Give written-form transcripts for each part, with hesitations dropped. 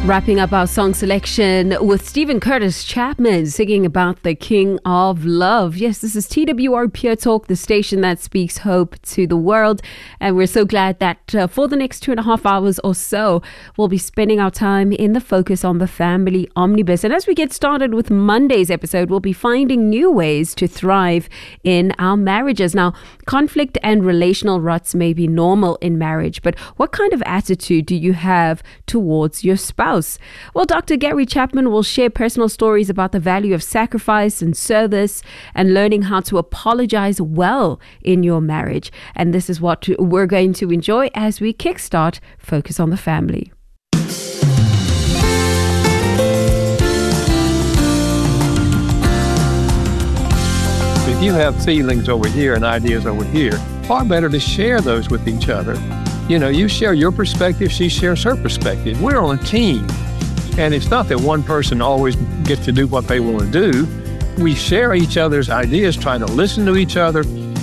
Wrapping up our song selection with Stephen Curtis Chapman singing about the King of Love. Yes, this is TWR Pure Talk, the station that speaks hope to the world. And we're so glad that for the next 2.5 hours or so, we'll be spending our time in the Focus on the Family Omnibus. And as we get started with Monday's episode, we'll be finding new ways to thrive in our marriages. Now, conflict and relational ruts may be normal in marriage, but what kind of attitude do you have towards your spouse? Well, Dr. Gary Chapman will share personal stories about the value of sacrifice and service and learning how to apologize well in your marriage. And this is what we're going to enjoy as we kickstart Focus on the Family. If you have feelings over here and ideas over here, far better to share those with each other. You know, you share your perspective, she shares her perspective. We're on a team. And it's not that one person always gets to do what they want to do. We share each other's ideas, trying to listen to each other,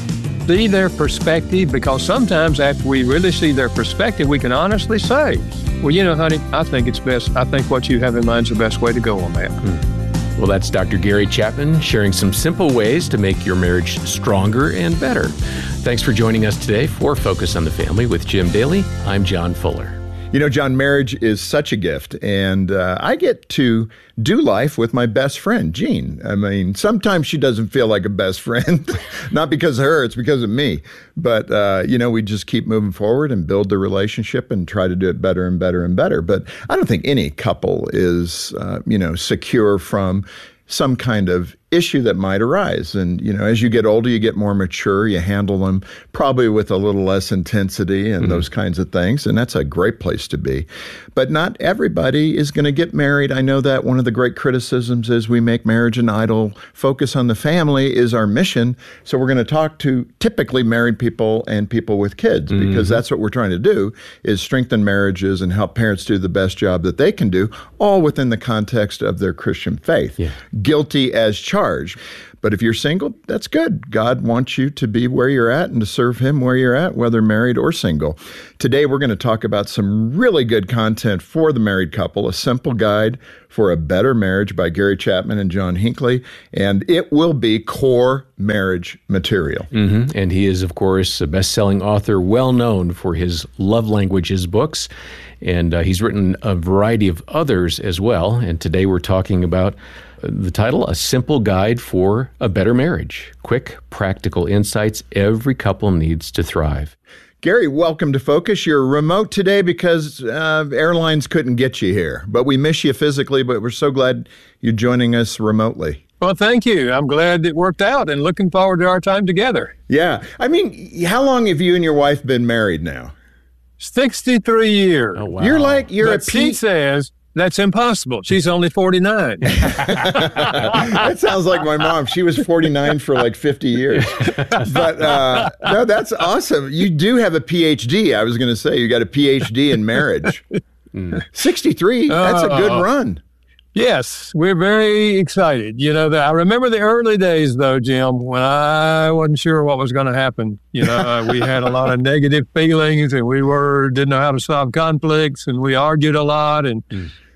see their perspective, because sometimes after we really see their perspective, we can honestly say, well, you know, honey, I think it's best. I think what you have in mind is the best way to go on that. Well, that's Dr. Gary Chapman sharing some simple ways to make your marriage stronger and better. Thanks for joining us today for Focus on the Family with Jim Daly. I'm John Fuller. You know, John, marriage is such a gift, and I get to do life with my best friend, Jean. I mean, sometimes she doesn't feel like a best friend, not because of her, it's because of me. But, you know, we just keep moving forward and build the relationship and try to do it better and better and better. But I don't think any couple is, secure from some kind of issue that might arise. And, you know, as you get older, you get more mature, you handle them probably with a little less intensity and those kinds of things. And that's a great place to be. But not everybody is going to get married. I know that one of the great criticisms is we make marriage an idol. Focus on the Family is our mission. So we're going to talk to typically married people and people with kids, because that's what we're trying to do, is strengthen marriages and help parents do the best job that they can do, all within the context of their Christian faith. Yeah. Guilty as charged. But if you're single, that's good. God wants you to be where you're at and to serve Him where you're at, whether married or single. Today, we're going to talk about some really good content for the married couple, a simple guide for a better marriage by Gary Chapman and John Hinckley, and it will be core marriage material. And he is, of course, a best-selling author, well known for his love languages books, and he's written a variety of others as well. And today we're talking about the title, A Simple Guide for a Better Marriage. Quick, practical insights every couple needs to thrive. Gary, welcome to Focus. You're remote today because airlines couldn't get you here. But we miss you physically, but we're so glad you're joining us remotely. Well, thank you. I'm glad it worked out and looking forward to our time together. Yeah. I mean, how long have you and your wife been married now? 63 years. Oh, wow. You're She says that's impossible. She's only 49. That sounds like my mom. She was 49 for like 50 years. But no, that's awesome. You do have a PhD. I was going to say you got a PhD in marriage. 63, that's a good run. Yes, we're very excited. You know, I remember the early days, though, Jim, when I wasn't sure what was going to happen. You know, we had a lot of negative feelings, and we didn't know how to solve conflicts, and we argued a lot. And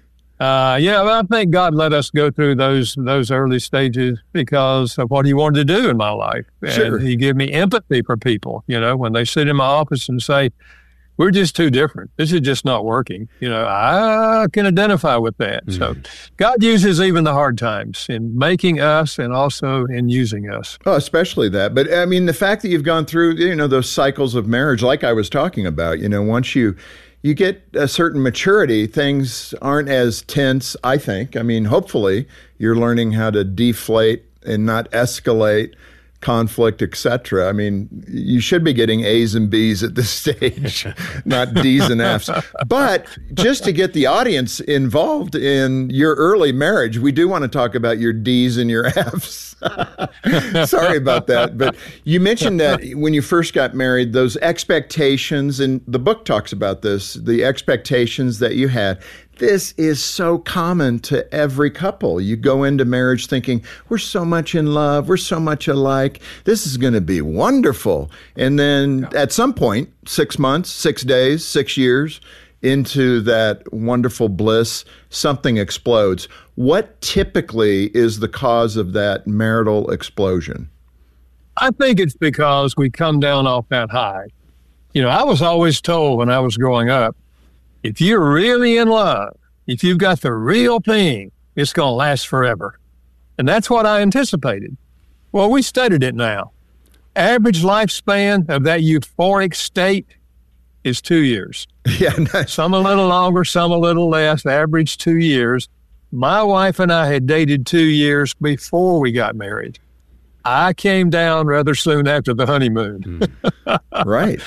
I think God let us go through those early stages because of what He wanted to do in my life. Sure. And He gave me empathy for people. You know, when they sit in my office and say, we're just too different. This is just not working. You know, I can identify with that. So God uses even the hard times in making us and also in using us. Oh, especially that. But I mean, the fact that you've gone through, you know, those cycles of marriage, like I was talking about, you know, once you get a certain maturity, things aren't as tense, I think. I mean, hopefully you're learning how to deflate and not escalate conflict, etc. I mean, you should be getting A's and B's at this stage, not D's and F's. But just to get the audience involved in your early marriage, we do want to talk about your D's and your F's. Sorry about that. But you mentioned that when you first got married, those expectations, and the book talks about this, the expectations that you had. This is so common to every couple. You go into marriage thinking, we're so much in love, we're so much alike, this is going to be wonderful. And then at some point, 6 months, 6 days, 6 years, into that wonderful bliss, something explodes. What typically is the cause of that marital explosion? I think it's because we come down off that high. I was always told when I was growing up, if you're really in love, if you've got the real thing, it's going to last forever. And that's what I anticipated. Well, we studied it now. Average lifespan of that euphoric state is 2 years. Yeah, nice. Some a little longer, some a little less, average 2 years. My wife and I had dated 2 years before we got married. I came down rather soon after the honeymoon. Right.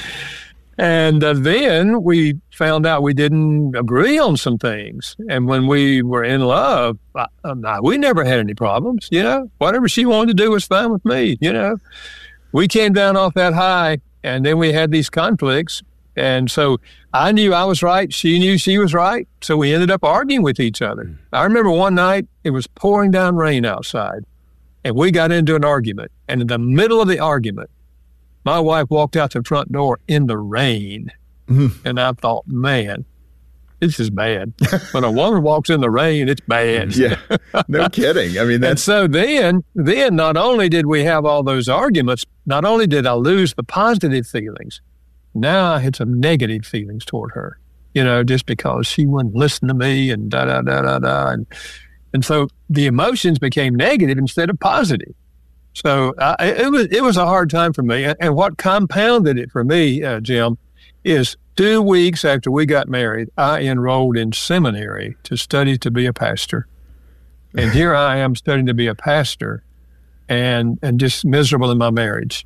And then we found out we didn't agree on some things. And when we were in love, we never had any problems, Whatever she wanted to do was fine with me, We came down off that high, and then we had these conflicts. And so I knew I was right. She knew she was right. So we ended up arguing with each other. I remember one night, it was pouring down rain outside, and we got into an argument. And in the middle of the argument, my wife walked out the front door in the rain. And I thought, man, this is bad. When a woman walks in the rain, it's bad. Yeah, no kidding. I mean, And so then not only did we have all those arguments, not only did I lose the positive feelings, now I had some negative feelings toward her, just because she wouldn't listen to me and da-da-da-da-da. And so the emotions became negative instead of positive. So it was a hard time for me. And what compounded it for me, Jim, is 2 weeks after we got married, I enrolled in seminary to study to be a pastor. And here I am studying to be a pastor and just miserable in my marriage.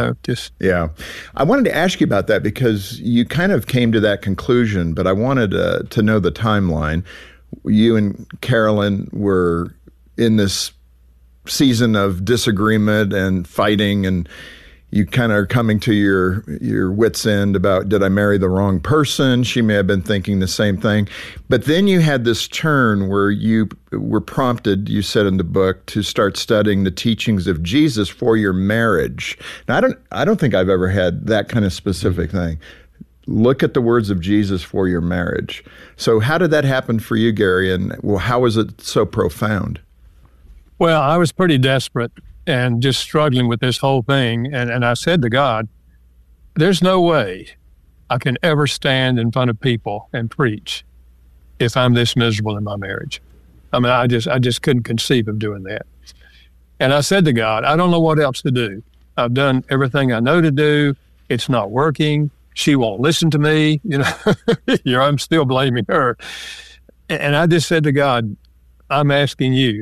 Yeah. I wanted to ask you about that because you kind of came to that conclusion, but I wanted to know the timeline. You and Carolyn were in this season of disagreement and fighting, and you kind of are coming to your wit's end about, did I marry the wrong person? She may have been thinking the same thing. But then you had this turn where you were prompted, you said in the book, to start studying the teachings of Jesus for your marriage. Now, I don't think I've ever had that kind of specific thing. Look at the words of Jesus for your marriage. So how did that happen for you, Gary? And how was it so profound? Well, I was pretty desperate and just struggling with this whole thing. And I said to God, there's no way I can ever stand in front of people and preach if I'm this miserable in my marriage. I mean, I just couldn't conceive of doing that. And I said to God, I don't know what else to do. I've done everything I know to do. It's not working. She won't listen to me. I'm still blaming her. And I just said to God, I'm asking you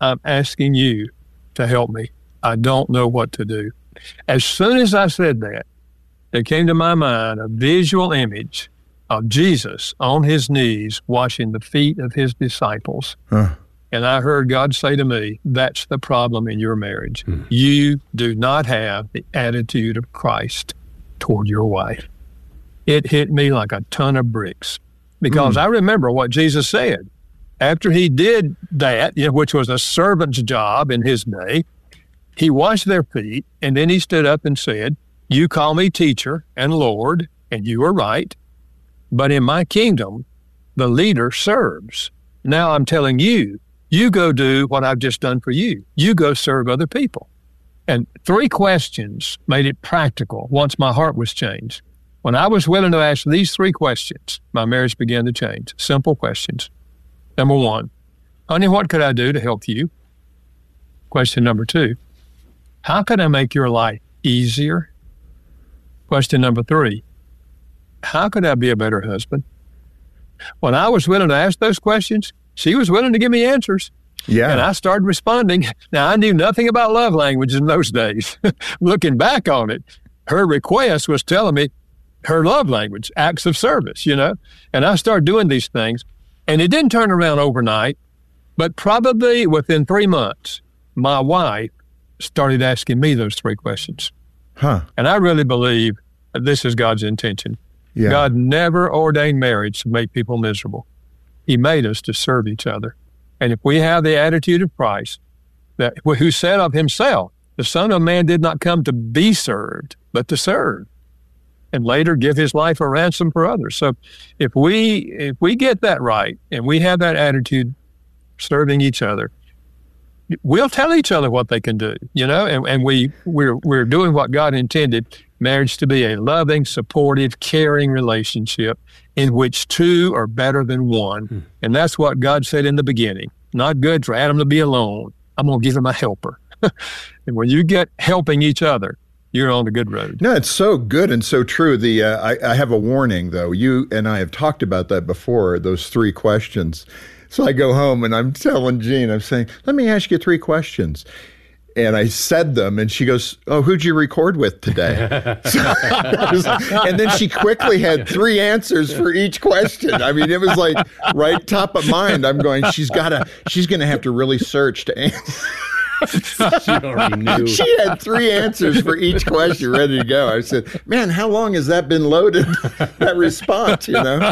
to help me. I don't know what to do. As soon as I said that, there came to my mind a visual image of Jesus on his knees washing the feet of his disciples. And I heard God say to me, that's the problem in your marriage. You do not have the attitude of Christ toward your wife. It hit me like a ton of bricks because I remember what Jesus said. After he did that, which was a servant's job in his day, he washed their feet, and then he stood up and said, you call me teacher and Lord, and you are right, but in my kingdom, the leader serves. Now I'm telling you, you go do what I've just done for you. You go serve other people. And 3 questions made it practical once my heart was changed. When I was willing to ask these 3 questions, my marriage began to change. Simple questions. Number 1, honey, what could I do to help you? Question number 2, how can I make your life easier? Question number 3, how could I be a better husband? When I was willing to ask those questions, she was willing to give me answers. Yeah. And I started responding. Now, I knew nothing about love language in those days. Looking back on it, her request was telling me her love language, acts of service, And I started doing these things. And it didn't turn around overnight, but probably within 3 months, my wife started asking me those 3 questions. And I really believe that this is God's intention. Yeah. God never ordained marriage to make people miserable. He made us to serve each other. And if we have the attitude of Christ, who said of himself, the Son of Man did not come to be served, but to serve. and later give his life a ransom for others. So if we get that right and we have that attitude serving each other, we'll tell each other what they can do, and we're doing what God intended marriage to be, a loving, supportive, caring relationship in which two are better than one. And that's what God said in the beginning. Not good for Adam to be alone. I'm going to give him a helper. And when you get helping each other, you're on the good road. No, it's so good and so true. I have a warning, though. You and I have talked about that before, those 3 questions. So I go home and I'm telling Jean, I'm saying, let me ask you 3 questions. And I said them, and she goes, oh, who'd you record with today? And then she quickly had 3 answers for each question. I mean, it was like right top of mind. I'm going, she's going to have to really search to answer. She already knew. She had 3 answers for each question ready to go. I said, man, how long has that been loaded, that response,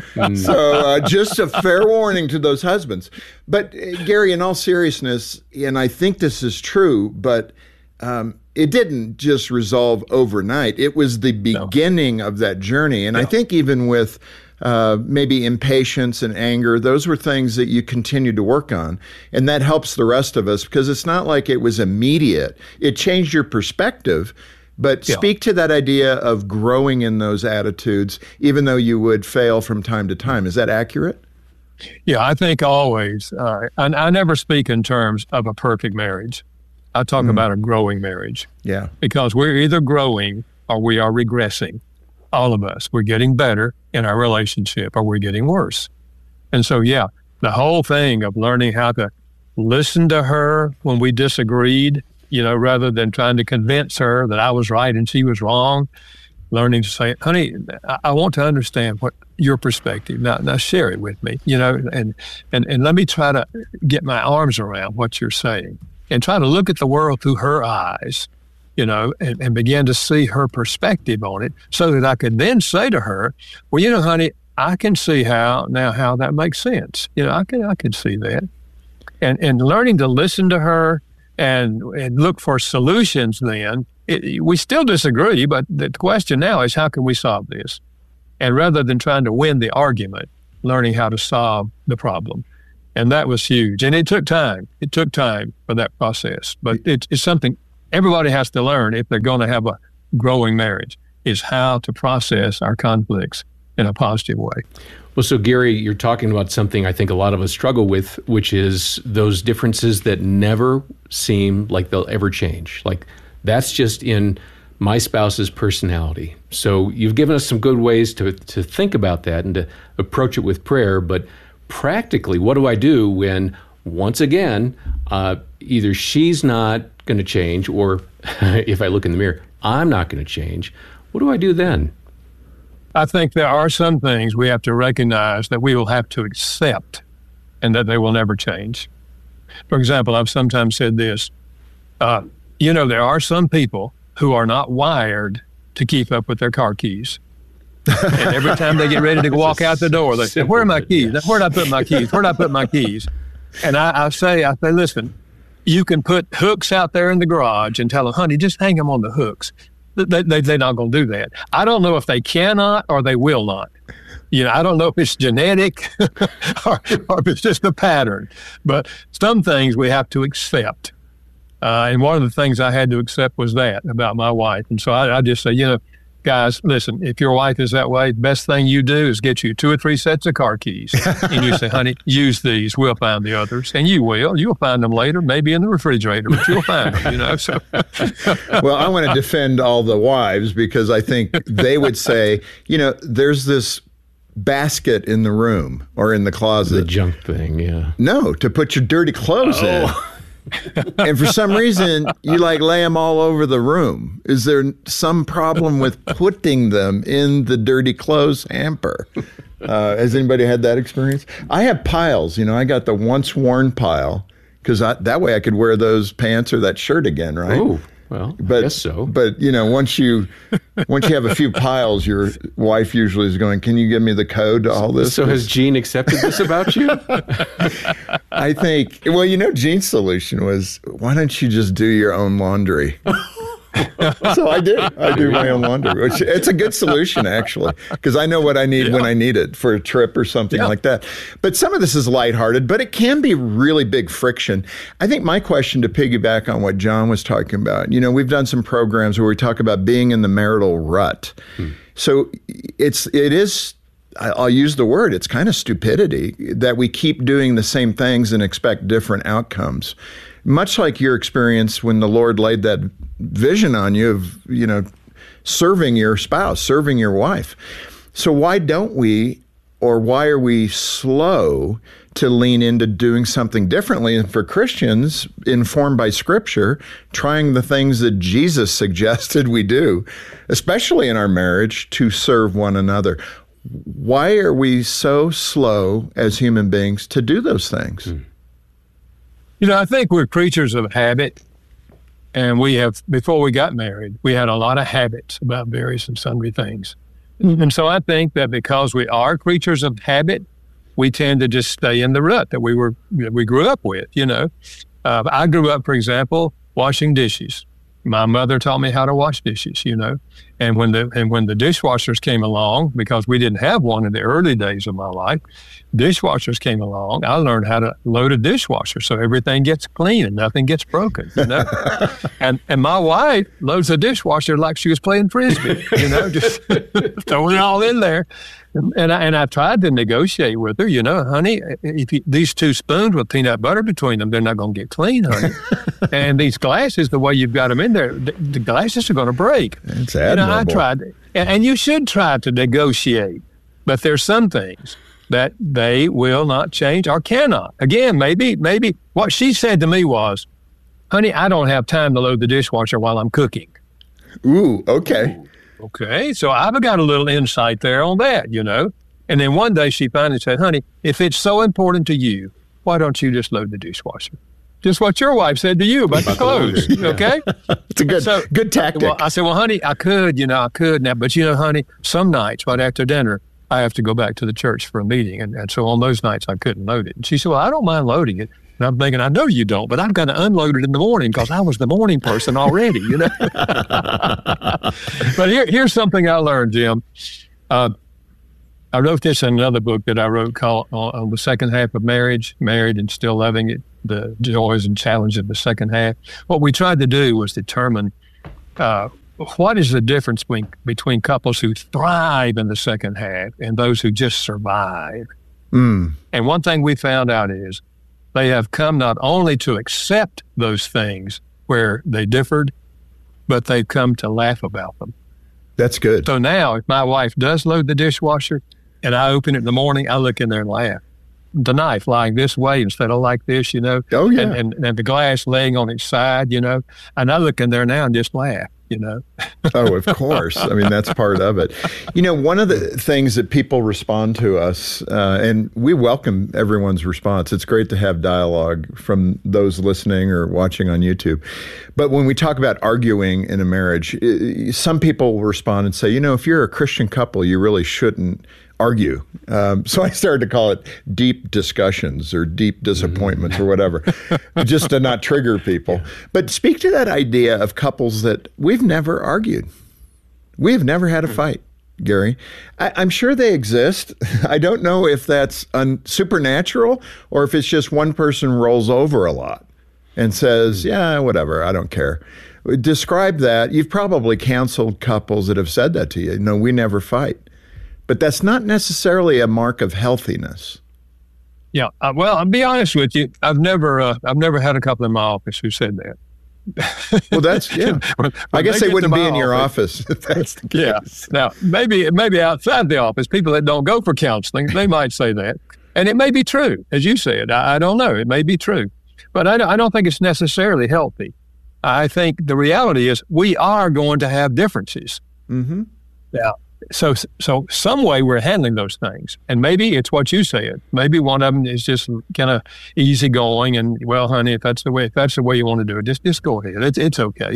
So just a fair warning to those husbands. But Gary, in all seriousness, and I think this is true, but it didn't just resolve overnight. It was the beginning of that journey. And I think even with maybe impatience and anger, those were things that you continued to work on. And that helps the rest of us because it's not like it was immediate. It changed your perspective. But speak to that idea of growing in those attitudes, even though you would fail from time to time. Is that accurate? Yeah, I think always. I never speak in terms of a perfect marriage. I talk about a growing marriage. Yeah. Because we're either growing or we are regressing. All of us. We're getting better in our relationship or we're getting worse. And so, the whole thing of learning how to listen to her when we disagreed, rather than trying to convince her that I was right and she was wrong, learning to say, honey, I want to understand what your perspective. Now share it with me, and let me try to get my arms around what you're saying and try to look at the world through her eyes. And begin to see her perspective on it so that I could then say to her, well, honey, I can see how that makes sense. I can see that. And learning to listen to her and look for solutions then, we still disagree, but the question now is how can we solve this? And rather than trying to win the argument, learning how to solve the problem. And that was huge. And it took time. It took time for that process. But it's something everybody has to learn if they're going to have a growing marriage, is how to process our conflicts in a positive way. Well, so Gary, you're talking about something I think a lot of us struggle with, which is those differences that never seem like they'll ever change. Like that's just in my spouse's personality. So you've given us some good ways to think about that and to approach it with prayer. But practically, what do I do when, once again, either she's not going to change, or if I look in the mirror, I'm not going to change? What do I do then? I think there are some things we have to recognize that we will have to accept and that they will never change. For example, I've sometimes said this, there are some people who are not wired to keep up with their car keys. And every time they get ready to walk out the door, they say, where are my keys? Where'd I put my keys? Where'd I put my keys? And I say, listen, you can put hooks out there in the garage and tell them, honey, just hang them on the hooks. They're not going to do that. I don't know if they cannot or they will not. I don't know if it's genetic or if it's just a pattern. But some things we have to accept. And one of the things I had to accept was that about my wife. And so I just say, guys, listen, if your wife is that way, the best thing you do is get you 2 or 3 sets of car keys. And you say, honey, use these. We'll find the others. And you will. You'll find them later, maybe in the refrigerator, but you'll find them, So. Well, I want to defend all the wives because I think they would say, there's this basket in the room or in the closet. The junk thing, yeah. No, to put your dirty clothes in. And for some reason, you lay them all over the room. Is there some problem with putting them in the dirty clothes hamper? Has anybody had that experience? I have piles. I got the once worn pile because that way I could wear those pants or that shirt again, right? Oh, well, I guess so. But once you have a few piles, your wife usually is going, can you give me the code to all this? So has Jean accepted this about you? I think, Jean's solution was, why don't you just do your own laundry? So I do my own laundry, which it's a good solution actually, because I know what I need when I need it for a trip or something like that. But some of this is lighthearted, but it can be really big friction. I think my question, to piggyback on what John was talking about, we've done some programs where we talk about being in the marital rut. So it is, I'll use the word, it's kind of stupidity that we keep doing the same things and expect different outcomes. Much like your experience when the Lord laid that vision on you of, serving your spouse, serving your wife. So why don't we, or why are we slow to lean into doing something differently? And for Christians, informed by Scripture, trying the things that Jesus suggested we do, especially in our marriage, to serve one another. Why are we so slow as human beings to do those things? I think we're creatures of habit, and before we got married, we had a lot of habits about various and sundry things. And so I think that because we are creatures of habit, we tend to just stay in the rut that we grew up with, I grew up, for example, washing dishes. My mother taught me how to wash dishes, and when the dishwashers came along, because we didn't have one in the early days of my life, dishwashers came along. I learned how to load a dishwasher so everything gets clean and nothing gets broken, and my wife loads a dishwasher like she was playing Frisbee, just throwing it all in there. And I tried to negotiate with her, honey, these 2 spoons with peanut butter between them, they're not going to get clean, honey. And these glasses, the way you've got them in there, the glasses are going to break. It's admirable. I tried, and you should try to negotiate, but there's some things that they will not change or cannot. Again, maybe what she said to me was, honey, I don't have time to load the dishwasher while I'm cooking. Ooh, okay. Okay, so I've got a little insight there on that, And then one day she finally said, honey, if it's so important to you, why don't you just load the dishwasher? Just what your wife said to you about the clothes, okay? It's a good tactic. Well, I said, well, honey, I could now. But, honey, some nights right after dinner, I have to go back to the church for a meeting. And so on those nights, I couldn't load it. And she said, well, I don't mind loading it. And I'm thinking, I know you don't, but I've got to unload it in the morning because I was the morning person already, But here's something I learned, Jim. I wrote this in another book that I wrote called On the Second Half of Marriage, Married and Still Loving It, the joys and challenges of the second half. What we tried to do was determine what is the difference between couples who thrive in the second half and those who just survive. And one thing we found out is they have come not only to accept those things where they differed, but they've come to laugh about them. That's good. So now if my wife does load the dishwasher and I open it in the morning, I look in there and laugh. The knife lying this way instead of like this, Oh, yeah. And the glass laying on its side, and I look in there now and just laugh, Oh, of course. I mean, that's part of it. One of the things that people respond to us, and we welcome everyone's response. It's great to have dialogue from those listening or watching on YouTube. But when we talk about arguing in a marriage, some people will respond and say, if you're a Christian couple, you really shouldn't argue. So I started to call it deep discussions or deep disappointments or whatever, just to not trigger people. But speak to that idea of couples that we've never argued. We've never had a fight, Gary. I'm sure they exist. I don't know if that's supernatural or if it's just one person rolls over a lot and says, yeah, whatever, I don't care. Describe that. You've probably counseled couples that have said that to you. No, we never fight. But that's not necessarily a mark of healthiness. Yeah. Well, I'll be honest with you. I've never had a couple in my office who said that. Well, that's, yeah. I guess they wouldn't be in your office if that's the case. Yeah. Now, maybe outside the office, people that don't go for counseling, they might say that. And it may be true, as you said. I don't know. It may be true. But I don't think it's necessarily healthy. I think the reality is we are going to have differences. Mm-hmm. Now, so some way we're handling those things. And maybe it's what you said. Maybe one of them is just kind of easygoing and, well, honey, if that's the way you want to do it, just go ahead. It's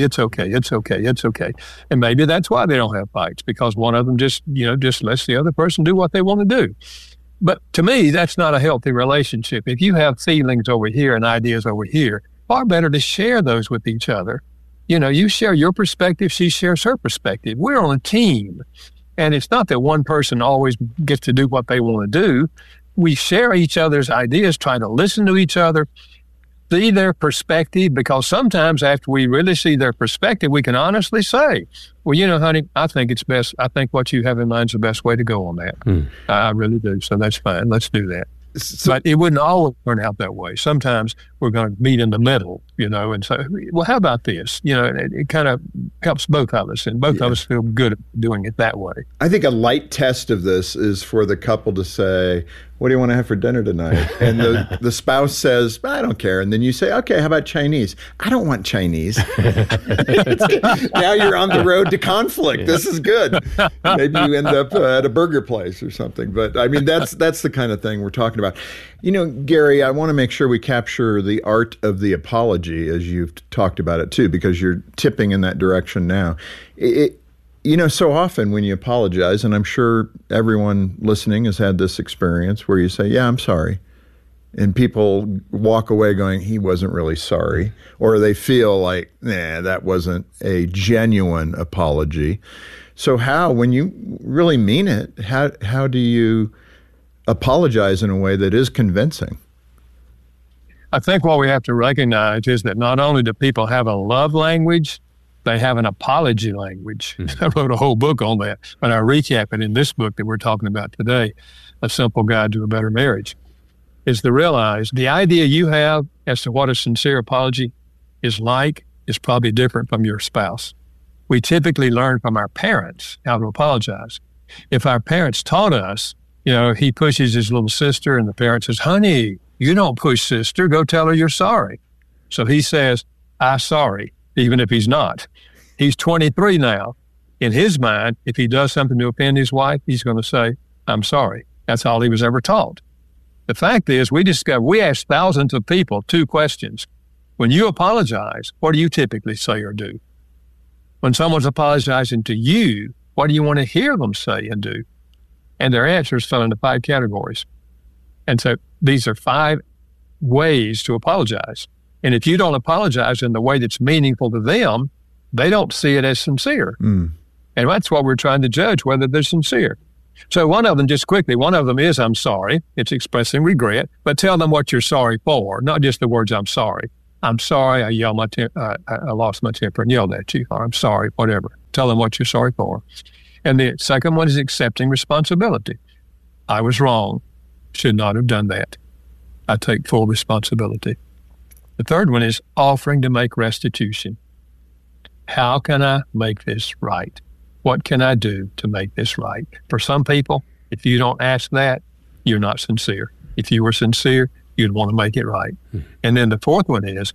okay. And maybe that's why they don't have fights, because one of them just lets the other person do what they want to do. But to me, that's not a healthy relationship. If you have feelings over here and ideas over here, far better to share those with each other You share your perspective, she shares her perspective. We're on a team. And it's not that one person always gets to do what they want to do. We share each other's ideas, try to listen to each other, see their perspective, because sometimes after we really see their perspective, we can honestly say, well, honey, I think it's best. I think what you have in mind is the best way to go on that. I really do. So that's fine. Let's do that. But it wouldn't always turn out that way. Sometimes we're going to meet in the middle, and so, well, how about this? It kind of helps both of us, and both of us feel good at doing it that way. I think a light test of this is for the couple to say, what do you want to have for dinner tonight? And the spouse says, I don't care. And then you say, okay, how about Chinese? I don't want Chinese. Now you're on the road to conflict. Yeah. This is good. Maybe you end up at a burger place or something. But I mean, that's the kind of thing we're talking about. Gary, I want to make sure we capture the art of the apology as you've talked about it too, because you're tipping in that direction now. So often when you apologize, and I'm sure everyone listening has had this experience where you say, yeah, I'm sorry. And people walk away going, he wasn't really sorry. Or they feel like, that wasn't a genuine apology. So when you really mean it, how do you apologize in a way that is convincing? I think what we have to recognize is that not only do people have a love language, they have an apology language. I wrote a whole book on that, but I recap it in this book that we're talking about today, A Simple Guide to a Better Marriage, is to realize the idea you have as to what a sincere apology is probably different from your spouse. We typically learn from our parents how to apologize. If our parents taught us, he pushes his little sister and the parent says, honey, you don't push sister, go tell her you're sorry. So he says, I'm sorry. Even if he's not. He's 23 now. In his mind, if he does something to offend his wife, he's going to say, I'm sorry. That's all he was ever taught. The fact is, we asked thousands of people 2 questions. When you apologize, what do you typically say or do? When someone's apologizing to you, what do you want to hear them say and do? And their answers fell into 5 categories. And so these are 5 ways to apologize. And if you don't apologize in the way that's meaningful to them, they don't see it as sincere. And that's what we're trying to judge, whether they're sincere. So one of them is, I'm sorry. It's expressing regret, but tell them what you're sorry for, not just the words, I'm sorry. I'm sorry, I lost my temper and yelled at you, or I'm sorry, whatever. Tell them what you're sorry for. And the second one is accepting responsibility. I was wrong, should not have done that. I take full responsibility. The third one is offering to make restitution. How can I make this right? What can I do to make this right? For some people, if you don't ask that, you're not sincere. If you were sincere, you'd want to make it right. And then the fourth one is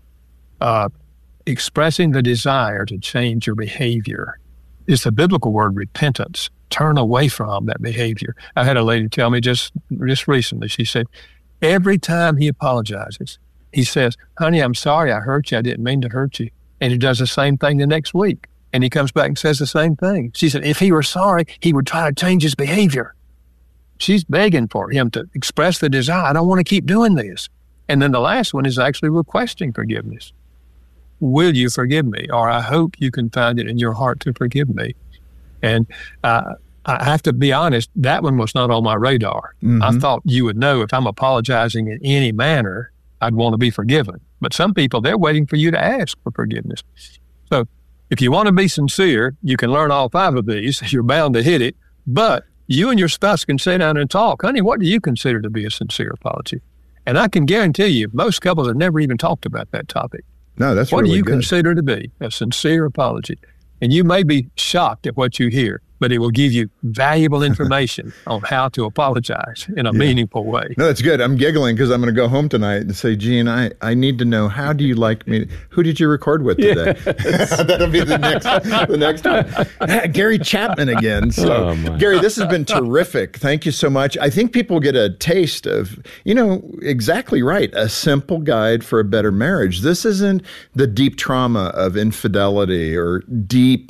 expressing the desire to change your behavior. It's the biblical word repentance. Turn away from that behavior. I had a lady tell me just recently, she said, every time he apologizes, he says, honey, I'm sorry I hurt you. I didn't mean to hurt you. And he does the same thing the next week. And he comes back and says the same thing. She said, if he were sorry, he would try to change his behavior. She's begging for him to express the desire. I don't want to keep doing this. And then the last one is actually requesting forgiveness. Will you forgive me? Or I hope you can find it in your heart to forgive me. And I have to be honest, that one was not on my radar. I thought you would know if I'm apologizing in any manner, I'd want to be forgiven. But some people, they're waiting for you to ask for forgiveness. So if you want to be sincere, you can learn all 5 of these. You're bound to hit it. But you and your spouse can sit down and talk. Honey, what do you consider to be a sincere apology? And I can guarantee you, most couples have never even talked about that topic. No, that's what really do you good. consider to be a sincere apology? And you may be shocked at what you hear, but it will give you valuable information on how to apologize in a meaningful way. No, that's good. I'm giggling because I'm going to go home tonight and say, Gene, I need to know, how do you like me? Who did you record with today? That'll be the next one. Gary Chapman again. So, Gary, this has been terrific. Thank you so much. I think people get a taste of, exactly right, a simple guide for a better marriage. This isn't the deep trauma of infidelity or deep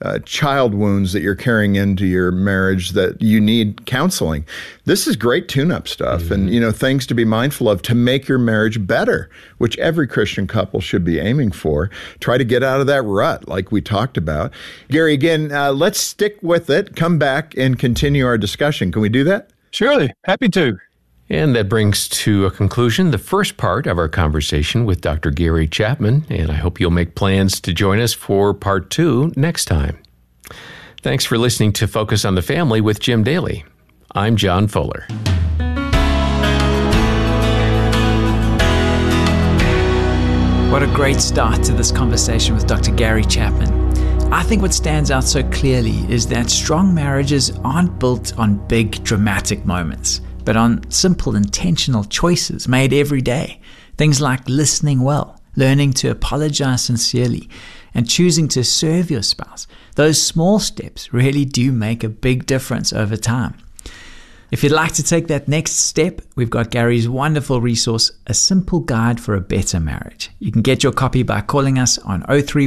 child wounds that you're carrying into your marriage that you need counseling. This is great tune-up stuff and, things to be mindful of to make your marriage better, which every Christian couple should be aiming for. Try to get out of that rut like we talked about. Gary, again, let's stick with it, come back and continue our discussion. Can we do that? Surely. Happy to. And that brings to a conclusion the first part of our conversation with Dr. Gary Chapman, and I hope you'll make plans to join us for part 2 next time. Thanks for listening to Focus on the Family with Jim Daly. I'm John Fuller. What a great start to this conversation with Dr. Gary Chapman. I think what stands out so clearly is that strong marriages aren't built on big, dramatic moments, but on simple, intentional choices made every day. Things like listening well, learning to apologize sincerely, and choosing to serve your spouse. Those small steps really do make a big difference over time. If you'd like to take that next step, we've got Gary's wonderful resource, A Simple Guide for a Better Marriage. You can get your copy by calling us on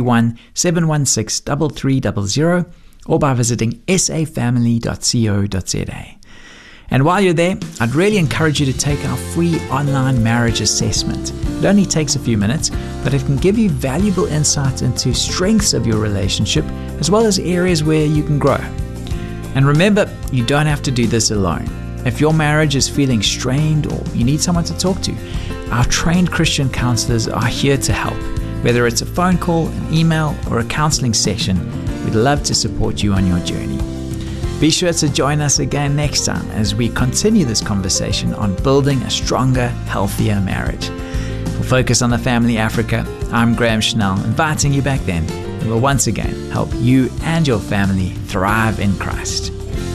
031-716-3300 or by visiting safamily.co.za. And while you're there, I'd really encourage you to take our free online marriage assessment. It only takes a few minutes, but it can give you valuable insights into strengths of your relationship, as well as areas where you can grow. And remember, you don't have to do this alone. If your marriage is feeling strained or you need someone to talk to, our trained Christian counselors are here to help. Whether it's a phone call, an email, or a counseling session, we'd love to support you on your journey. Be sure to join us again next time as we continue this conversation on building a stronger, healthier marriage. For Focus on the Family Africa, I'm Graham Schnell, inviting you back then. We will once again help you and your family thrive in Christ.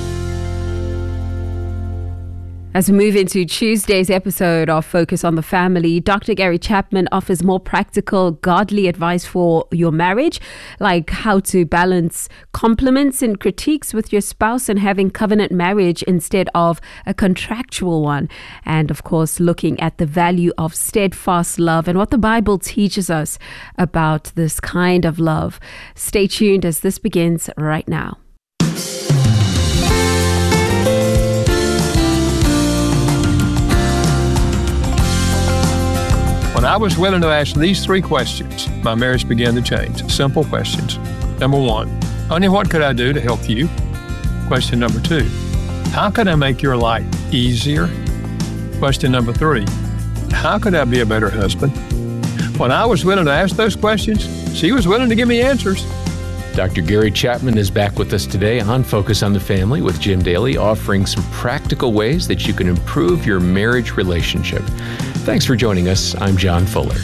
As we move into Tuesday's episode of Focus on the Family, Dr. Gary Chapman offers more practical, godly advice for your marriage, like how to balance compliments and critiques with your spouse and having covenant marriage instead of a contractual one. And of course, looking at the value of steadfast love and what the Bible teaches us about this kind of love. Stay tuned as this begins right now. When I was willing to ask these 3 questions, my marriage began to change. Simple questions. Number 1, honey, what could I do to help you? Question number 2, how could I make your life easier? Question number 3, how could I be a better husband? When I was willing to ask those questions, she was willing to give me answers. Dr. Gary Chapman is back with us today on Focus on the Family with Jim Daly, offering some practical ways that you can improve your marriage relationship. Thanks for joining us. I'm John Fuller.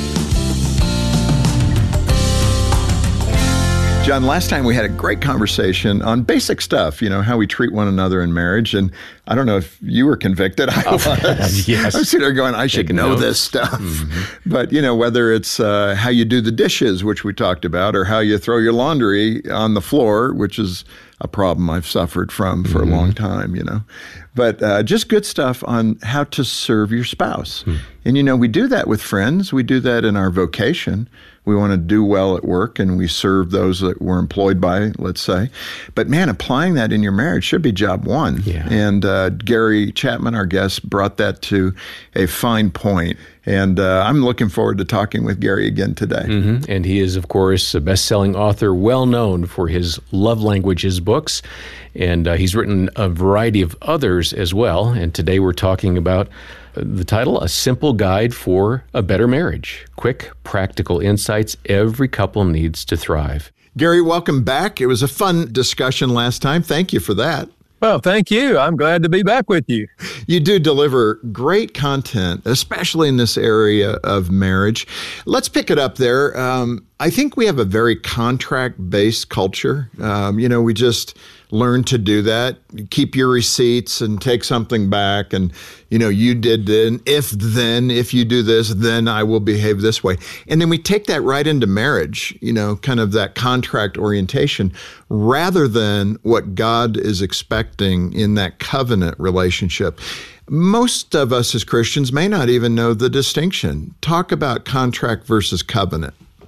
John, last time we had a great conversation on basic stuff, how we treat one another in marriage. And I don't know if you were convicted. I was. Yes. I was sitting there going, I should know this stuff. Mm-hmm. But, whether it's how you do the dishes, which we talked about, or how you throw your laundry on the floor, which is a problem I've suffered from for a long time, But just good stuff on how to serve your spouse. And, we do that with friends. We do that in our vocation. We want to do well at work, and we serve those that we're employed by, let's say. But, man, applying that in your marriage should be job one. Yeah. And Gary Chapman, our guest, brought that to a fine point. And I'm looking forward to talking with Gary again today. Mm-hmm. And he is, of course, a best-selling author, well known for his love languages books. And he's written a variety of others as well. And today we're talking about the title, A Simple Guide for a Better Marriage. Quick, practical insights every couple needs to thrive. Gary, welcome back. It was a fun discussion last time. Thank you for that. Well, thank you. I'm glad to be back with you. You do deliver great content, especially in this area of marriage. Let's pick it up there. I think we have a very contract-based culture. We just learn to do that. Keep your receipts and take something back. And, you did then, if you do this, then I will behave this way. And then we take that right into marriage, kind of that contract orientation, rather than what God is expecting in that covenant relationship. Most of us as Christians may not even know the distinction. Talk about contract versus covenant.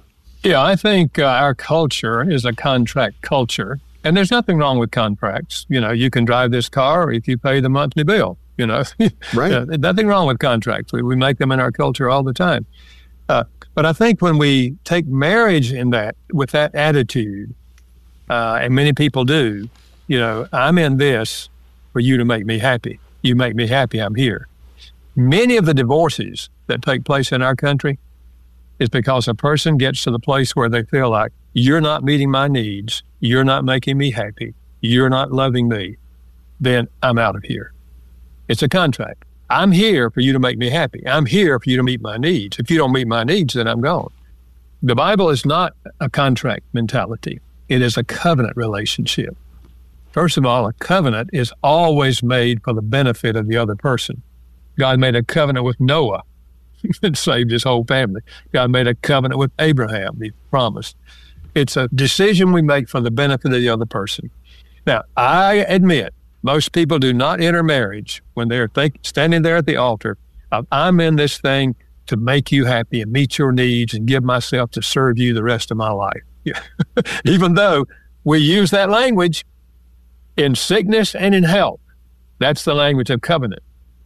Yeah, I think our culture is a contract culture, and there's nothing wrong with contracts. You can drive this car if you pay the monthly bill. Right. Nothing wrong with contracts. We make them in our culture all the time. But I think when we take marriage with that attitude, and many people do, I'm in this for you to make me happy. You make me happy, I'm here. Many of the divorces that take place in our country is because a person gets to the place where they feel like, you're not meeting my needs, you're not making me happy, you're not loving me, then I'm out of here. It's a contract. I'm here for you to make me happy. I'm here for you to meet my needs. If you don't meet my needs, then I'm gone. The Bible is not a contract mentality. It is a covenant relationship. First of all, a covenant is always made for the benefit of the other person. God made a covenant with Noah and saved his whole family. God made a covenant with Abraham, he promised. It's a decision we make for the benefit of the other person. Now, I admit, most people do not enter marriage when they're standing there at the altar of, I'm in this thing to make you happy and meet your needs and give myself to serve you the rest of my life. Even though we use that language in sickness and in health. That's the language of covenant.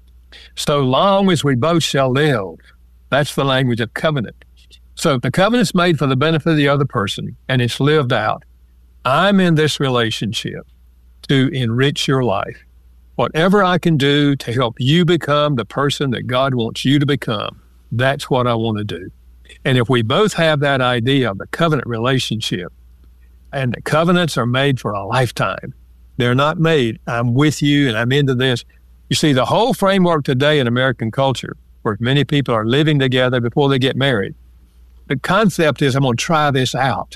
So long as we both shall live, that's the language of covenant. So the covenant's made for the benefit of the other person, and it's lived out. I'm in this relationship to enrich your life. Whatever I can do to help you become the person that God wants you to become, that's what I want to do. And if we both have that idea of the covenant relationship, and the covenants are made for a lifetime, they're not made, I'm with you and I'm into this. You see, the whole framework today in American culture, where many people are living together before they get married, the concept is, I'm going to try this out.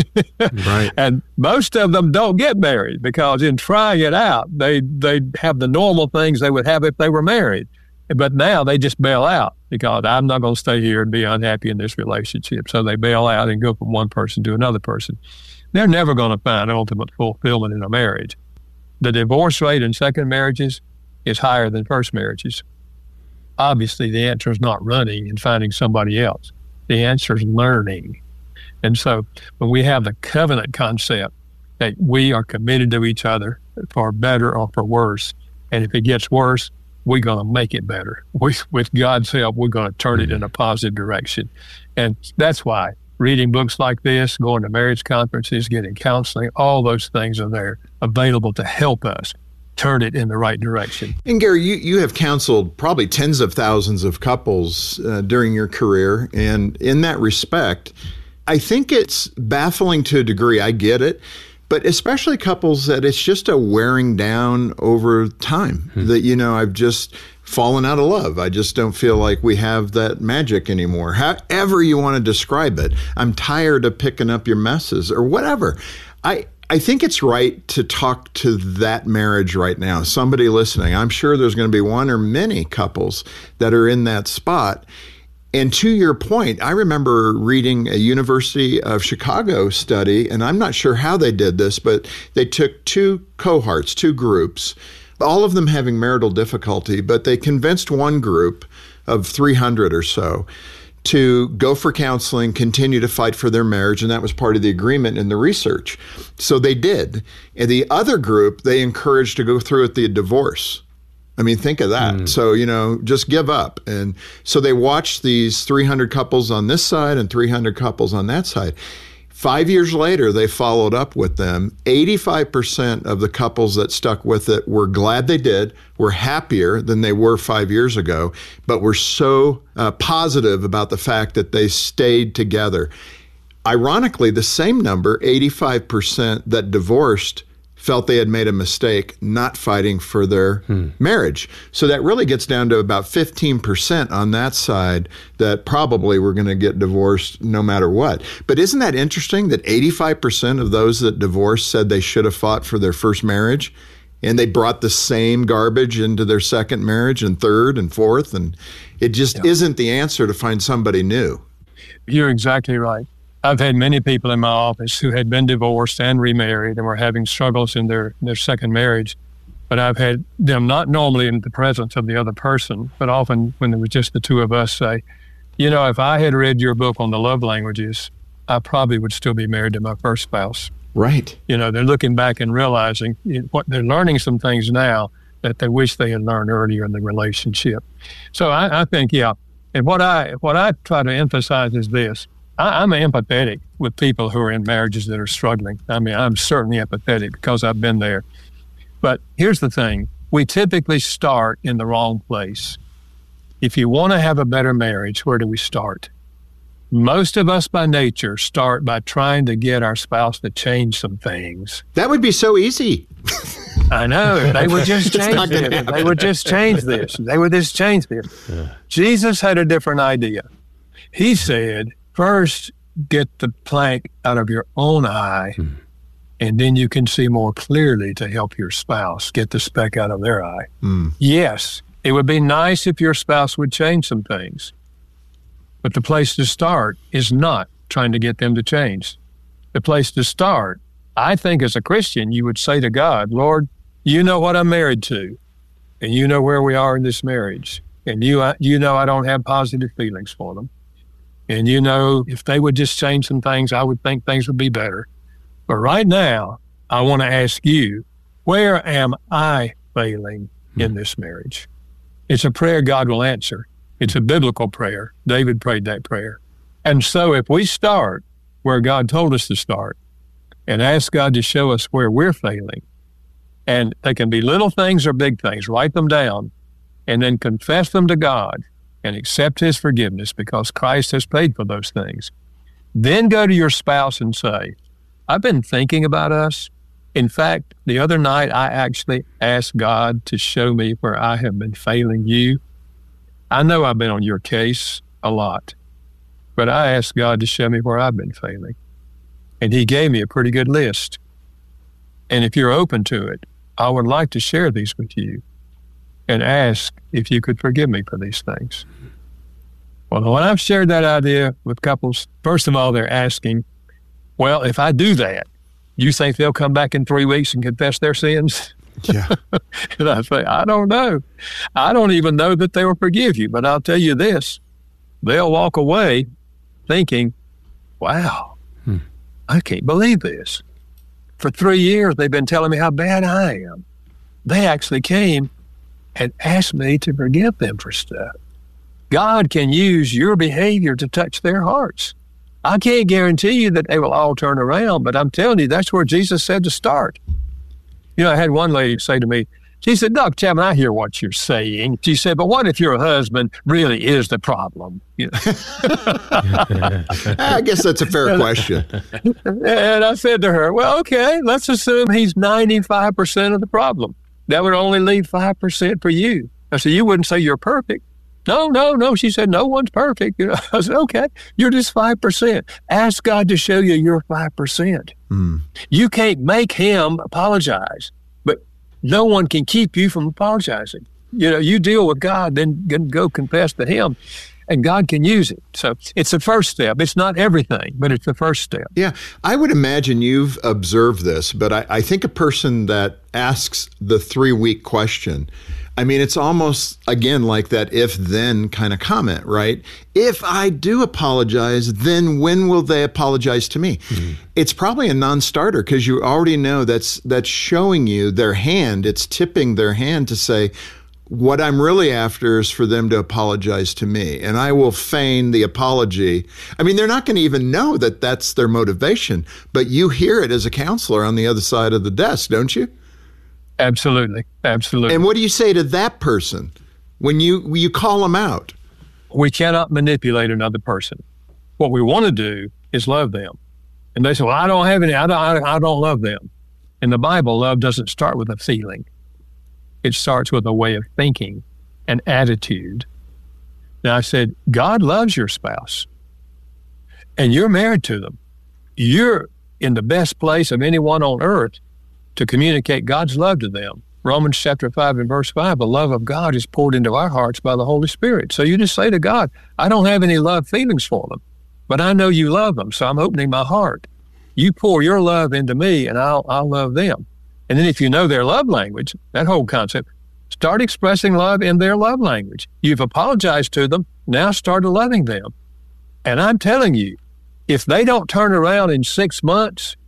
Right. And most of them don't get married because in trying it out, they have the normal things they would have if they were married. But now they just bail out because I'm not going to stay here and be unhappy in this relationship. So they bail out and go from one person to another person. They're never going to find ultimate fulfillment in a marriage. The divorce rate in second marriages is higher than first marriages. Obviously, the answer is not running and finding somebody else. The answer is learning. And so when we have the covenant concept that we are committed to each other for better or for worse, and if it gets worse, we're going to make it better. With God's help, we're going to turn it in a positive direction. And that's why reading books like this, going to marriage conferences, getting counseling, all those things are there available to help us turn it in the right direction. And Gary, you have counseled probably tens of thousands of couples during your career. And in that respect, I think it's baffling to a degree. I get it. But especially couples that it's just a wearing down over time. That, I've just fallen out of love. I just don't feel like we have that magic anymore. However you want to describe it. I'm tired of picking up your messes or whatever. I think it's right to talk to that marriage right now. Somebody listening, I'm sure there's going to be one or many couples that are in that spot. And to your point, I remember reading a University of Chicago study, and I'm not sure how they did this, but they took two cohorts, two groups, all of them having marital difficulty, but they convinced one group of 300 or so to go for counseling, continue to fight for their marriage, and that was part of the agreement in the research. So they did. And the other group, they encouraged to go through with the divorce. I mean, think of that. So, just give up. And so they watched these 300 couples on this side and 300 couples on that side. 5 years later, they followed up with them. 85% of the couples that stuck with it were glad they did, were happier than they were 5 years ago, but were so positive about the fact that they stayed together. Ironically, the same number, 85% that divorced, felt they had made a mistake not fighting for their marriage. So that really gets down to about 15% on that side that probably were going to get divorced no matter what. But isn't that interesting that 85% of those that divorced said they should have fought for their first marriage, and they brought the same garbage into their second marriage and third and fourth, and it just isn't the answer to find somebody new. You're exactly right. I've had many people in my office who had been divorced and remarried and were having struggles in their second marriage. But I've had them not normally in the presence of the other person, but often when it was just the two of us say, if I had read your book on the love languages, I probably would still be married to my first spouse. Right. You know, they're looking back and realizing what they're learning some things now that they wish they had learned earlier in the relationship. So I think, yeah. And what I try to emphasize is this. I'm empathetic with people who are in marriages that are struggling. I mean, I'm certainly empathetic because I've been there. But here's the thing. We typically start in the wrong place. If you want to have a better marriage, where do we start? Most of us by nature start by trying to get our spouse to change some things. That would be so easy. I know. If they would just change this. They would just change this. They would just change this. Yeah. Jesus had a different idea. He said, first, get the plank out of your own eye, and then you can see more clearly to help your spouse get the speck out of their eye. Yes, it would be nice if your spouse would change some things. But the place to start is not trying to get them to change. The place to start, I think as a Christian, you would say to God, Lord, you know what I'm married to, and you know where we are in this marriage, and you know I don't have positive feelings for them. And you know if they would just change some things, I would think things would be better. But right now, I want to ask you, where am I failing in this marriage? It's a prayer God will answer. It's a biblical prayer. David prayed that prayer. And so if we start where God told us to start and ask God to show us where we're failing, and they can be little things or big things, write them down, and then confess them to God and accept His forgiveness because Christ has paid for those things. Then go to your spouse and say, I've been thinking about us. In fact, the other night, I actually asked God to show me where I have been failing you. I know I've been on your case a lot, but I asked God to show me where I've been failing. And He gave me a pretty good list. And if you're open to it, I would like to share these with you and ask if you could forgive me for these things. Well, when I've shared that idea with couples, first of all, they're asking, well, if I do that, you think they'll come back in 3 weeks and confess their sins? Yeah. And I say, I don't know. I don't even know that they will forgive you. But I'll tell you this, they'll walk away thinking, wow, I can't believe this. For 3 years, they've been telling me how bad I am. They actually came and asked me to forgive them for stuff. God can use your behavior to touch their hearts. I can't guarantee you that they will all turn around, but I'm telling you, that's where Jesus said to start. You know, I had one lady say to me, she said, Dr. Chapman, I hear what you're saying. She said, but what if your husband really is the problem? You know? I guess that's a fair question. And I said to her, well, okay, let's assume he's 95% of the problem. That would only leave 5% for you. I said, you wouldn't say you're perfect. No. She said, no one's perfect. You know, I said, okay, you're just 5%. Ask God to show you your 5%. You can't make Him apologize, but no one can keep you from apologizing. You know, you deal with God, then go confess to Him, and God can use it. So it's the first step. It's not everything, but it's the first step. Yeah, I would imagine you've observed this, but I think a person that asks the 3-week question, I mean, it's almost, again, like that if-then kind of comment, right? If I do apologize, then when will they apologize to me? It's probably a non-starter because you already know that's showing you their hand. It's tipping their hand to say, what I'm really after is for them to apologize to me, and I will feign the apology. I mean, they're not going to even know that that's their motivation, but you hear it as a counselor on the other side of the desk, don't you? Absolutely. And what do you say to that person when you call them out? We cannot manipulate another person. What we want to do is love them. And they say, well, I don't have any, I don't love them. In the Bible, love doesn't start with a feeling. It starts with a way of thinking, an attitude. Now I said, God loves your spouse and you're married to them. You're in the best place of anyone on earth to communicate God's love to them. Romans chapter 5 and verse 5, the love of God is poured into our hearts by the Holy Spirit. So you just say to God, I don't have any love feelings for them, but I know you love them, so I'm opening my heart. You pour your love into me and I'll love them. And then if you know their love language, that whole concept, start expressing love in their love language. You've apologized to them, now start loving them. And I'm telling you, If they don't turn around in 6 months,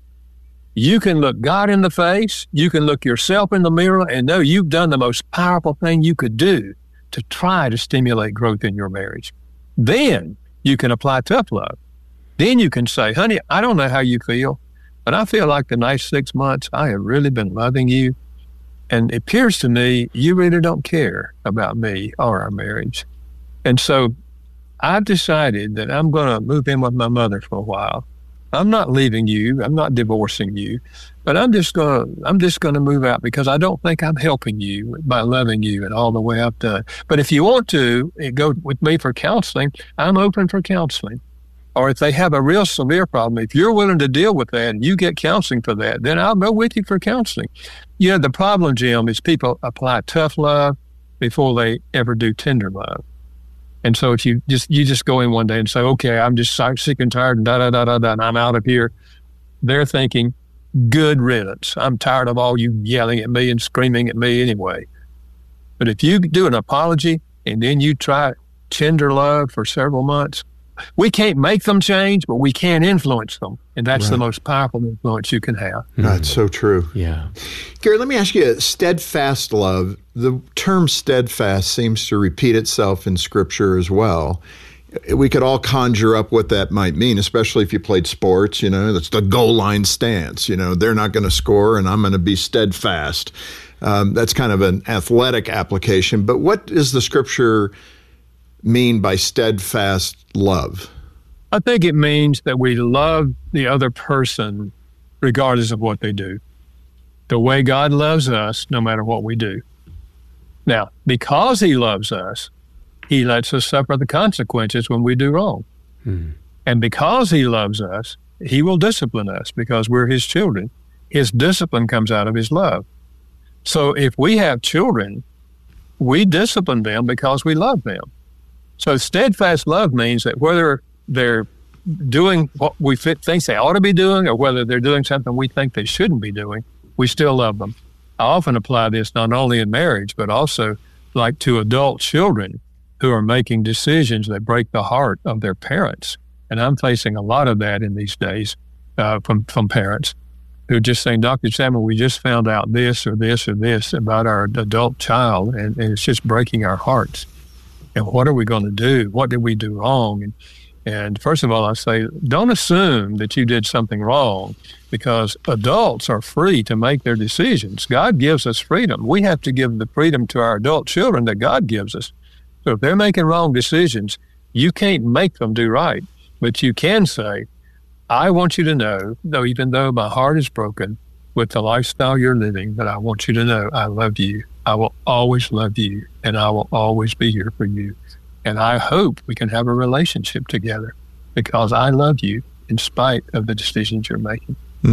you can look God in the face, you can look yourself in the mirror and know you've done the most powerful thing you could do to try to stimulate growth in your marriage. Then you can apply tough love. Then you can say, honey, I don't know how you feel, but I feel like the next 6 months I have really been loving you. And it appears to me you really don't care about me or our marriage. And so I've decided that I'm going to move in with my mother for a while. I'm not leaving you. I'm not divorcing you, but I'm just going to move out because I don't think I'm helping you by loving you and all the way I've done. But if you want to go with me for counseling, I'm open for counseling. Or if they have a real severe problem, if you're willing to deal with that and you get counseling for that, then I'll go with you for counseling. You know, the problem, Jim, is people apply tough love before they ever do tender love. And so if you just go in one day and say, okay, I'm just sick and tired and and I'm out of here, they're thinking, good riddance. I'm tired of all you yelling at me and screaming at me anyway. But if you do an apology and then you try tender love for several months, we can't make them change, but we can influence them. And that's the most powerful influence you can have. That's so true. Yeah. Gary, let me ask you, steadfast love, the term steadfast seems to repeat itself in Scripture as well. We could all conjure up what that might mean, especially if you played sports, you know, that's the goal line stance. You know, they're not going to score and I'm going to be steadfast. That's kind of an athletic application. But what does the Scripture mean by steadfast love? I think it means that we love the other person regardless of what they do. The way God loves us, no matter what we do. Now, because he loves us, he lets us suffer the consequences when we do wrong. And because he loves us, he will discipline us because we're his children. His discipline comes out of his love. So if we have children, we discipline them because we love them. So steadfast love means that whether they're doing what we think they ought to be doing or whether they're doing something we think they shouldn't be doing, we still love them. I often apply this not only in marriage, but also like to adult children who are making decisions that break the heart of their parents. And I'm facing a lot of that in these days from parents who are just saying, Dr. Chapman, we just found out this or this or this about our adult child, and it's just breaking our hearts. And what are we going to do? What did we do wrong? And first of all, I say, don't assume that you did something wrong because adults are free to make their decisions. God gives us freedom. We have to give the freedom to our adult children that God gives us. So if they're making wrong decisions, you can't make them do right. But you can say, I want you to know, though, even though my heart is broken with the lifestyle you're living, that I want you to know I love you. I will always love you, and I will always be here for you. And I hope we can have a relationship together because I love you in spite of the decisions you're making.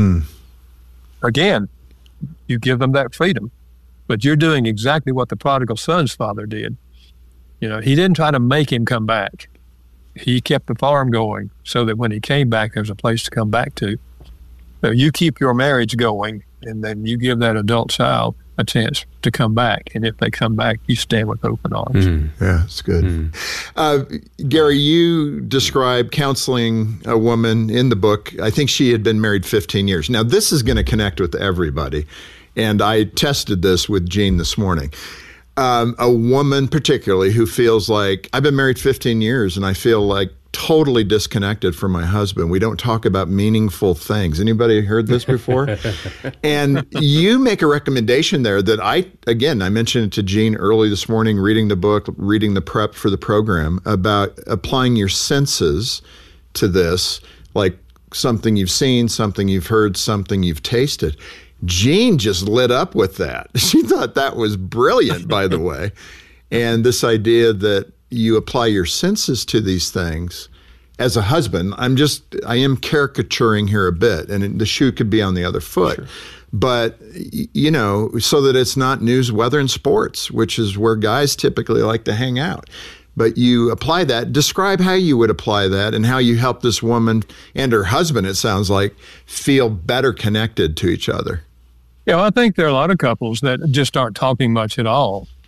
Again, you give them that freedom, but you're doing exactly what the prodigal son's father did. You know, he didn't try to make him come back. He kept the farm going so that when he came back, there's a place to come back to. So you keep your marriage going, and then you give that adult child a chance to come back. And if they come back, you stand with open arms. Yeah, it's good. Gary, you described counseling a woman in the book. I think she had been married 15 years. Now, this is going to connect with everybody. And I tested this with Jean this morning. A woman particularly who feels like, I've been married 15 years and I feel like totally disconnected from my husband. We don't talk about meaningful things. Anybody heard this before? And you make a recommendation there that I mentioned it to Jean early this morning, reading the book, reading the prep for the program, about applying your senses to this, like something you've seen, something you've heard, something you've tasted. Jean just lit up with that. She thought that was brilliant, by the way. And this idea that you apply your senses to these things. As a husband, I am caricaturing here a bit, and the shoe could be on the other foot. Sure. But, you know, so that it's not news, weather, and sports, which is where guys typically like to hang out. But you apply that. Describe how you would apply that and how you help this woman and her husband, it sounds like, feel better connected to each other. Yeah, well, I think there are a lot of couples that just aren't talking much at all.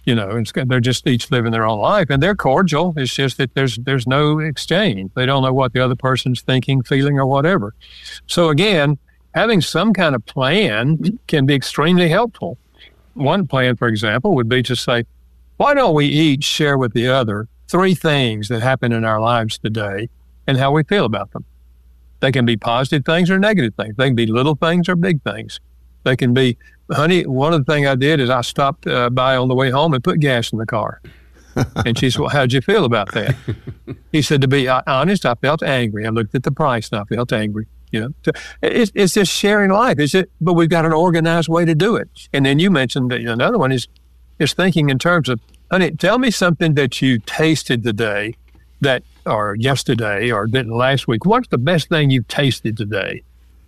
They're just each living their own life, and they're cordial. It's just that there's no exchange. They don't know what the other person's thinking, feeling, or whatever. So again, having some kind of plan can be extremely helpful. One plan, for example, would be to say, why don't we each share with the other 3 things that happen in our lives today and how we feel about them? They can be positive things or negative things. They can be little things or big things. They can be, honey, one of the things I did is I stopped by on the way home and put gas in the car. And she said, well, how'd you feel about that? He said, to be honest, I felt angry. I looked at the price and I felt angry. It's just sharing life. But we've got an organized way to do it. And then you mentioned that another one is thinking in terms of, honey, tell me something that you tasted today or yesterday or did last week. What's the best thing you've tasted today?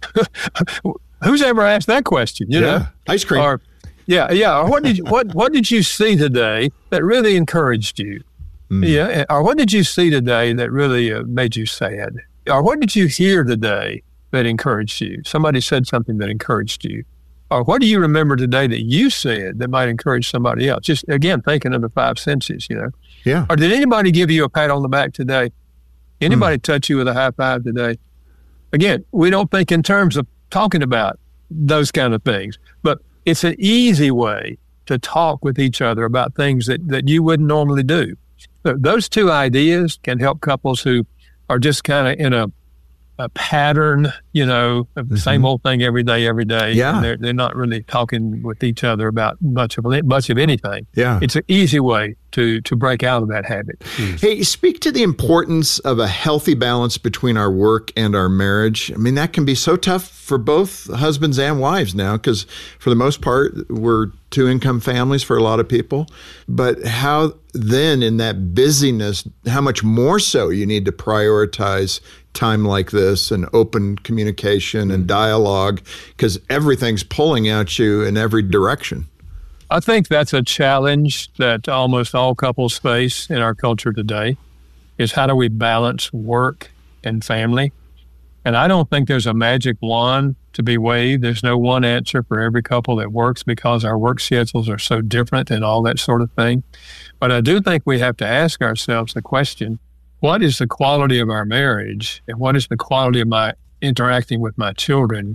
Who's ever asked that question? You know, ice cream. Or, Or what did you see today that really encouraged you? Yeah. Or what did you see today that really made you sad? Or what did you hear today that encouraged you? Somebody said something that encouraged you. Or what do you remember today that you said that might encourage somebody else? Just, again, thinking of the 5 senses, Yeah. Or did anybody give you a pat on the back today? Anybody touch you with a high five today? Again, we don't think in terms of talking about those kind of things, but it's an easy way to talk with each other about things that you wouldn't normally do. So those 2 ideas can help couples who are just kind of in a pattern, of the same old thing every day. Yeah. And they're not really talking with each other about much of anything. Yeah. It's an easy way to break out of that habit. Hey, speak to the importance of a healthy balance between our work and our marriage. I mean, that can be so tough for both husbands and wives now, because for the most part, we're 2-income families for a lot of people. But how then in that busyness, how much more so you need to prioritize time like this and open communication and dialogue, because everything's pulling at you in every direction. I think that's a challenge that almost all couples face in our culture today, is how do we balance work and family? And I don't think there's a magic wand to be waved. There's no one answer for every couple that works, because our work schedules are so different and all that sort of thing. But I do think we have to ask ourselves the question, what is the quality of our marriage and what is the quality of my interacting with my children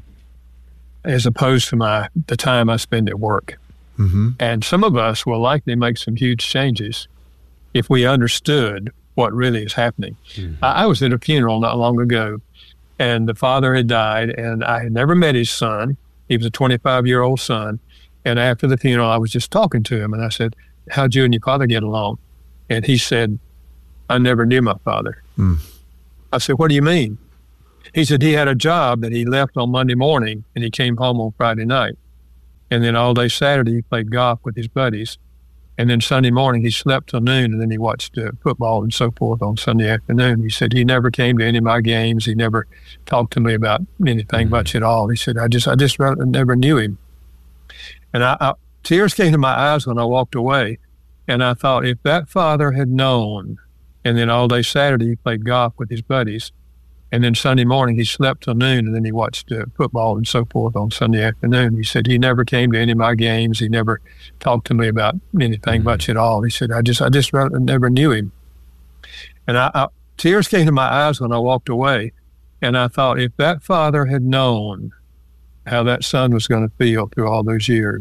as opposed to the time I spend at work? Mm-hmm. And some of us will likely make some huge changes if we understood what really is happening. Mm-hmm. I was at a funeral not long ago, and the father had died, and I had never met his son. He was a 25-year-old son. And after the funeral, I was just talking to him, and I said, how'd you and your father get along? And he said, I never knew my father. I said, what do you mean? He said he had a job that he left on Monday morning, and he came home on Friday night. And then all day Saturday, he played golf with his buddies. And then Sunday morning, he slept till noon, and then he watched football and so forth on Sunday afternoon. He said he never came to any of my games. He never talked to me about anything much at all. He said, I just never knew him. And tears came to my eyes when I walked away. And I thought, if that father had known, and then all day Saturday, he played golf with his buddies. And then Sunday morning, he slept till noon, and then he watched football and so forth on Sunday afternoon. He said he never came to any of my games. He never talked to me about anything much at all. He said, I just never knew him. And tears came to my eyes when I walked away. And I thought, if that father had known how that son was going to feel through all those years,